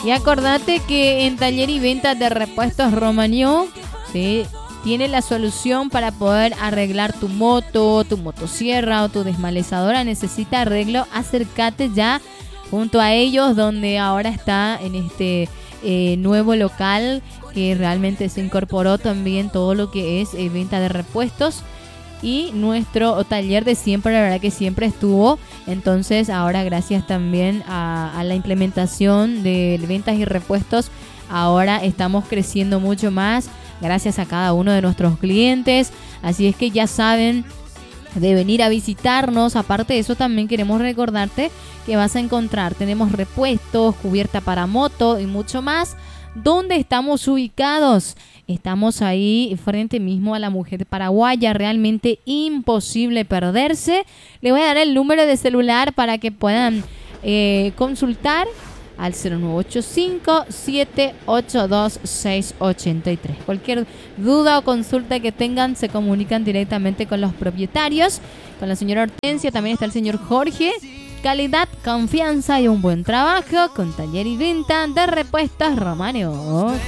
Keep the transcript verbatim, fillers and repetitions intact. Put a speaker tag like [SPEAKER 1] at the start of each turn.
[SPEAKER 1] Y acordate que en Taller y Venta de Repuestos Romagnó, ¿sí?, tiene la solución para poder arreglar tu moto, tu motosierra o tu desmalezadora. Necesita arreglo, acércate ya junto a ellos, donde ahora está en este eh, nuevo local que realmente se incorporó también todo lo que es eh, venta de repuestos. Y nuestro taller de siempre, la verdad que siempre estuvo. Entonces ahora, gracias también a, a la implementación de ventas y repuestos, ahora estamos creciendo mucho más gracias a cada uno de nuestros clientes. Así es que ya saben de venir a visitarnos. Aparte de eso, también queremos recordarte que vas a encontrar, tenemos repuestos, cubierta para moto y mucho más. ¿Dónde estamos ubicados? Estamos ahí frente mismo a la Mujer Paraguaya, realmente imposible perderse. Le voy a dar el número de celular para que puedan eh, consultar al cero nueve ocho cinco, siete ocho dos, seis ocho tres. Cualquier duda o consulta que tengan, se comunican directamente con los propietarios, con la señora Hortensia. También está el señor Jorge. Calidad, confianza y un buen trabajo con Taller y Venta de Repuestos Romagnó.